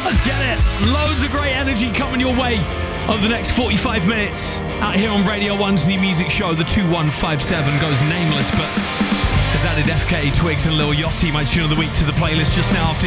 Let's get it. Loads of great energy coming your way over the next 45 minutes out here on Radio 1's new music show. The 2157 goes nameless, but has added FK Twigs and Lil Yachty, my tune of the week, to the playlist just now after